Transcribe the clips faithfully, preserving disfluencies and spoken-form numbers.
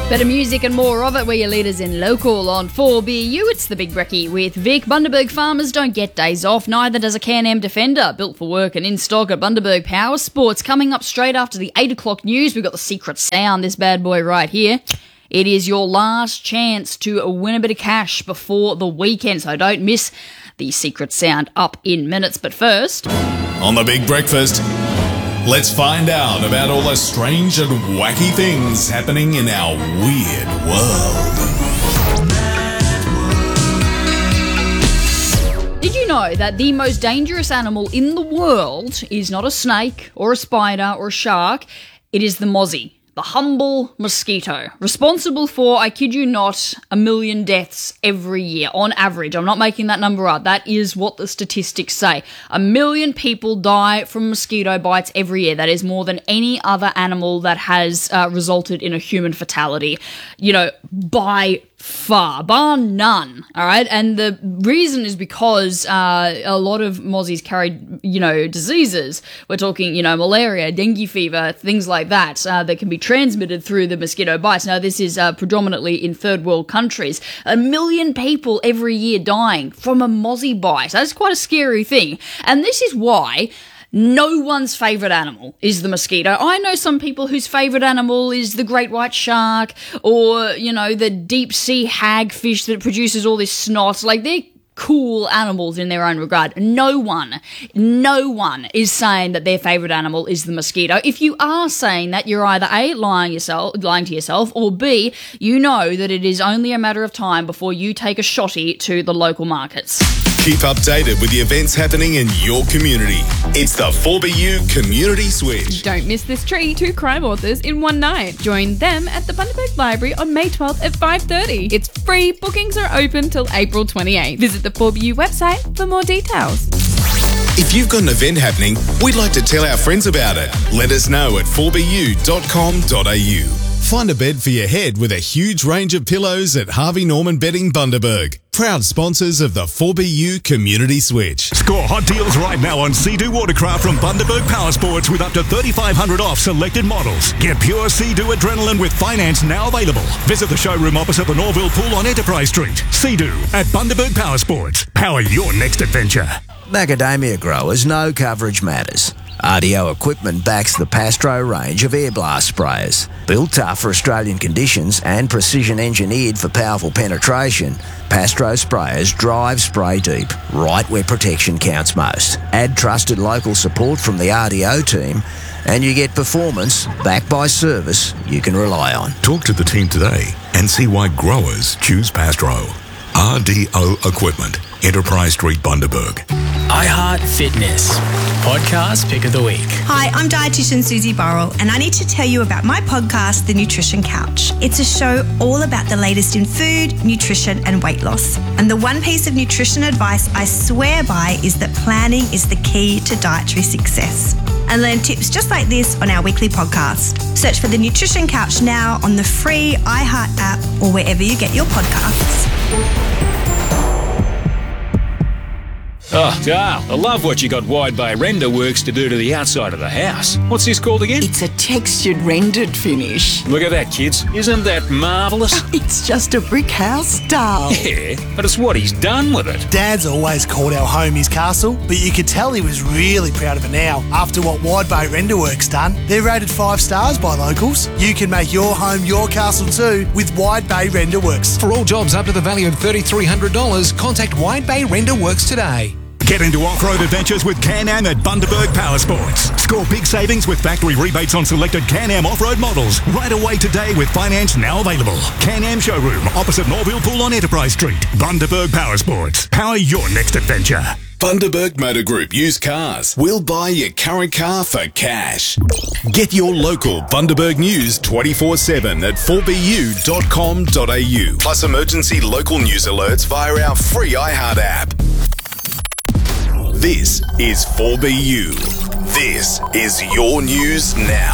Better music and more of it. We're your leaders in local on four B U. It's the Big Brekkie with Vic. Bundaberg farmers don't get days off. Neither does a Can-Am Defender. Built for work and in stock at Bundaberg Power Sports. Coming up straight after the eight o'clock news, we've got the secret sound, this bad boy right here. It is your last chance to win a bit of cash before the weekend, so don't miss the secret sound up in minutes. But first, on the Big Breakfast, let's find out about all the strange and wacky things happening in our weird world. Did you know that the most dangerous animal in the world is not a snake or a spider or a shark? It is the mozzie. The humble mosquito, responsible for, I kid you not, a million deaths every year, on average. I'm not making that number up. That is what the statistics say. A million people die from mosquito bites every year. That is more than any other animal that has uh, resulted in a human fatality, you know, by far, bar none, all right? And the reason is because uh, a lot of mozzies carry, you know, diseases. We're talking, you know, malaria, dengue fever, things like that, uh, that can be transmitted through the mosquito bites. Now, this is uh, predominantly in third world countries. A million people every year dying from a mozzie bite. That's quite a scary thing. And this is why no one's favourite animal is the mosquito. I know some people whose favourite animal is the great white shark or, you know, the deep sea hagfish that produces all this snot. Like, they're cool animals in their own regard. No one, no one is saying that their favourite animal is the mosquito. If you are saying that, you're either A, lying yourself, lying to yourself, or B, you know that it is only a matter of time before you take a shotty to the local markets. Keep updated with the events happening in your community. It's the four B U Community Switch. Don't miss this treat. Two crime authors in one night. Join them at the Bundaberg Library on May twelfth at five thirty. It's free. Bookings are open till April twenty-eighth. Visit the four B U website for more details. If you've got an event happening, we'd like to tell our friends about it. Let us know at four b u dot com dot a u. Find a bed for your head with a huge range of pillows at Harvey Norman Bedding Bundaberg. Proud sponsors of the four B U Community Switch. Score hot deals right now on Sea-Doo Watercraft from Bundaberg Power Sports with up to thirty-five hundred dollars off selected models. Get pure Sea-Doo adrenaline with finance now available. Visit the showroom opposite the Norville Pool on Enterprise Street. Sea-Doo at Bundaberg Power Sports. Power your next adventure. Macadamia growers know coverage matters. R D O Equipment backs the Pastro range of air blast sprayers. Built tough for Australian conditions and precision engineered for powerful penetration, Pastro sprayers drive spray deep, right where protection counts most. Add trusted local support from the R D O team and you get performance backed by service you can rely on. Talk to the team today and see why growers choose Pastro. R D O Equipment, Enterprise Street, Bundaberg. iHeart Fitness, podcast pick of the week. Hi, I'm dietitian Susie Burrell, and I need to tell you about my podcast, The Nutrition Couch. It's a show all about the latest in food, nutrition, and weight loss. And the one piece of nutrition advice I swear by is that planning is the key to dietary success. And learn tips just like this on our weekly podcast. Search for The Nutrition Couch now on the free iHeart app or wherever you get your podcasts. Oh, Dale, I love what you got Wide Bay Render Works to do to the outside of the house. What's this called again? It's a textured rendered finish. Look at that, kids. Isn't that marvellous? It's just a brick house, Dale. Yeah, but it's what he's done with it. Dad's always called our home his castle, but you could tell he was really proud of it now after what Wide Bay Render Works done. They're rated five stars by locals. You can make your home your castle too with Wide Bay Render Works. For all jobs up to the value of three thousand three hundred dollars, contact Wide Bay Render Works today. Get into off-road adventures with Can-Am at Bundaberg Power Sports. Score big savings with factory rebates on selected Can-Am off-road models. Right away today with finance now available. Can-Am showroom opposite Norville Pool on Enterprise Street. Bundaberg Power Sports. Power your next adventure. Bundaberg Motor Group Used Cars. We'll buy your current car for cash. Get your local Bundaberg news twenty-four seven at four b u dot com dot a u. Plus emergency local news alerts via our free iHeart app. This is four B U. This is your news now.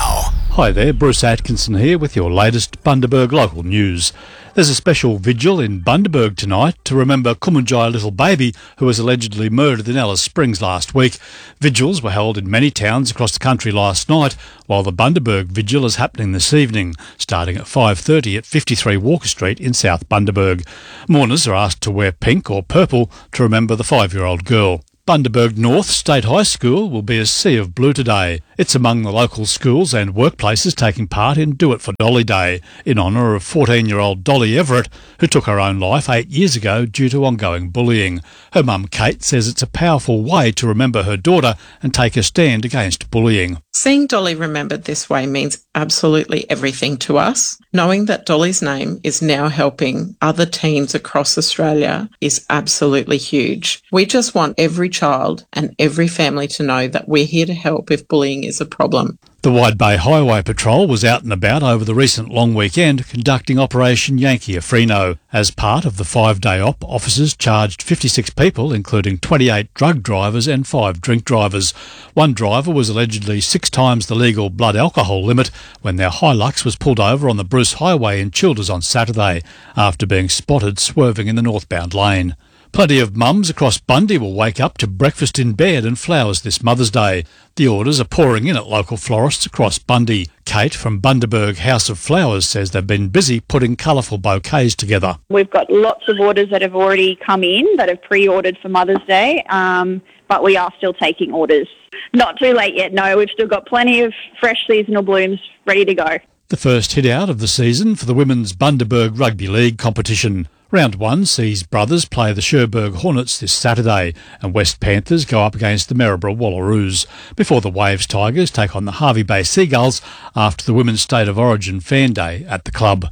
Hi there, Bruce Atkinson here with your latest Bundaberg local news. There's a special vigil in Bundaberg tonight to remember Kumanjai little baby who was allegedly murdered in Alice Springs last week. Vigils were held in many towns across the country last night, while the Bundaberg vigil is happening this evening, starting at five thirty at fifty-three Walker Street in South Bundaberg. Mourners are asked to wear pink or purple to remember the five-year-old girl. Bundaberg North State High School will be a sea of blue today. It's among the local schools and workplaces taking part in Do It for Dolly Day, in honour of fourteen-year-old Dolly Everett, who took her own life eight years ago due to ongoing bullying. Her mum, Kate, says it's a powerful way to remember her daughter and take a stand against bullying. Seeing Dolly remembered this way means absolutely everything to us. Knowing that Dolly's name is now helping other teens across Australia is absolutely huge. We just want every child and every family to know that we're here to help if bullying is a problem. The Wide Bay Highway Patrol was out and about over the recent long weekend conducting Operation Yankee Afrino. As part of the five-day op, officers charged fifty-six people, including twenty-eight drug drivers and five drink drivers. One driver was allegedly six times the legal blood alcohol limit when their Hilux was pulled over on the Bruce Highway in Childers on Saturday after being spotted swerving in the northbound lane. Plenty of mums across Bundy will wake up to breakfast in bed and flowers this Mother's Day. The orders are pouring in at local florists across Bundy. Kate from Bundaberg House of Flowers says they've been busy putting colourful bouquets together. We've got lots of orders that have already come in that have pre-ordered for Mother's Day, um, but we are still taking orders. Not too late yet, no. We've still got plenty of fresh seasonal blooms ready to go. The first hit out of the season for the Women's Bundaberg Rugby League competition. Round one sees Brothers play the Cherbourg Hornets this Saturday and West Panthers go up against the Maryborough Wallaroos before the Waves Tigers take on the Hervey Bay Seagulls after the Women's State of Origin Fan Day at the club.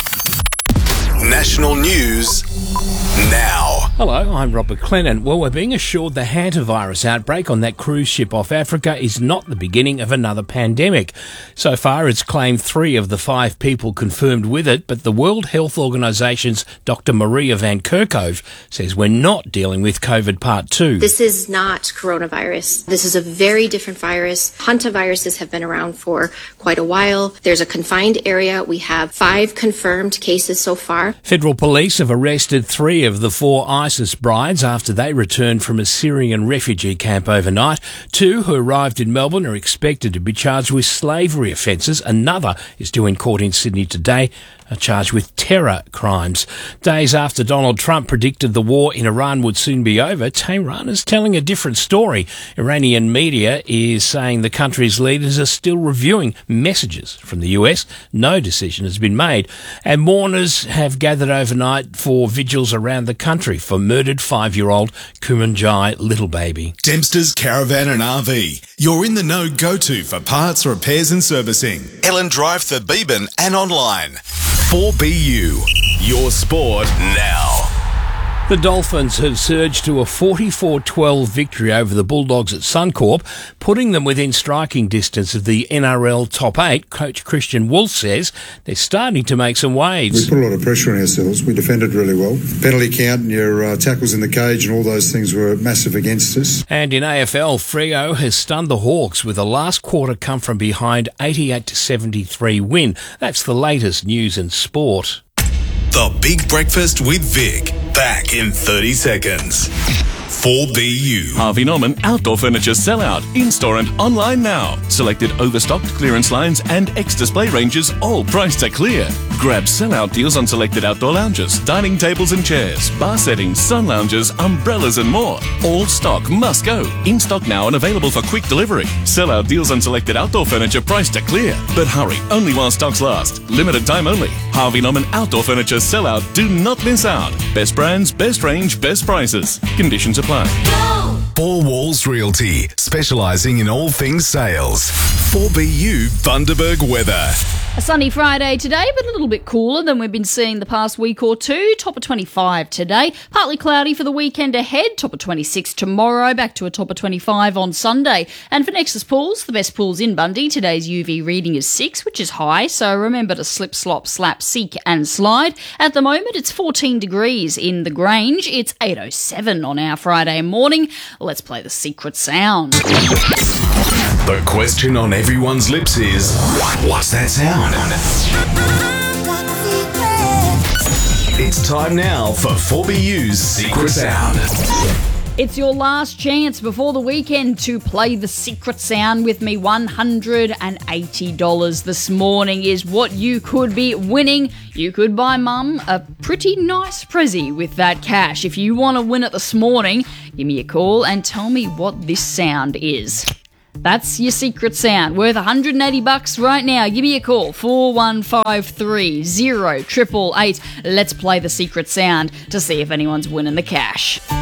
National news now. Hello, I'm Robert Clennon. Well, we're being assured the hantavirus outbreak on that cruise ship off Africa is not the beginning of another pandemic. So far, it's claimed three of the five people confirmed with it, but the World Health Organization's Doctor Maria Van Kerkhove says we're not dealing with COVID Part two. This is not coronavirus. This is a very different virus. Hantaviruses have been around for quite a while. There's a confined area. We have five confirmed cases so far. Federal police have arrested three of the four ISIS brides after they returned from a Syrian refugee camp overnight. Two who arrived in Melbourne are expected to be charged with slavery offences. Another is due in court in Sydney today, charged with terror crimes. Days after Donald Trump predicted the war in Iran would soon be over, Tehran is telling a different story. Iranian media is saying the country's leaders are still reviewing messages from the U S. No decision has been made. And mourners have gathered overnight for vigils around the country for murdered five-year-old Kumanjai little baby. Dempster's Caravan and R V. You're in the know go-to for parts, repairs and servicing. Ellen Drive, Thurbeban and online. four B U, your sport now. The Dolphins have surged to a forty-four twelve victory over the Bulldogs at Suncorp, putting them within striking distance of the N R L top eight. Coach Christian Wolf says they're starting to make some waves. We put a lot of pressure on ourselves. We defended really well. Penalty count and your uh, tackles in the cage and all those things were massive against us. And in A F L, Freo has stunned the Hawks with a last quarter come from behind eighty-eight to seventy-three win. That's the latest news in sport. The Big Breakfast with Vic. Back in thirty seconds. four B U. Harvey Norman Outdoor Furniture Sellout. In-store and online now. Selected overstocked clearance lines and X-display ranges, all priced at clear. Grab sellout deals on selected outdoor lounges, dining tables and chairs, bar settings, sun lounges, umbrellas and more. All stock must go. In stock now and available for quick delivery. Sellout deals on selected outdoor furniture priced at clear. But hurry, only while stocks last. Limited time only. Harvey Norman Outdoor Furniture Sellout. Do not miss out. Best brands, best range, best prices. Conditions apply. Four Walls Realty, specialising in all things sales. four B U Bundaberg weather. A sunny Friday today, but a little bit cooler than we've been seeing the past week or two. Top of twenty-five today. Partly cloudy for the weekend ahead. Top of twenty-six tomorrow. Back to a top of twenty-five on Sunday. And for Nexus Pools, the best pools in Bundy, today's U V reading is six, which is high. So remember to slip, slop, slap, seek and slide. At the moment, it's fourteen degrees in the Grange. It's eight oh seven on our Friday morning. Let's play the secret sound. The question on everyone's lips is, what's that sound? It's time now for four B U's Secret Sound. It's your last chance before the weekend to play the secret sound with me. one hundred eighty dollars this morning is what you could be winning. You could buy Mum a pretty nice prezzy with that cash. If you want to win it this morning, give me a call and tell me what this sound is. That's your secret sound, worth one hundred eighty bucks right now. Give me a call, four one five three, zero, eight eight eight. Let's play the secret sound to see if anyone's winning the cash.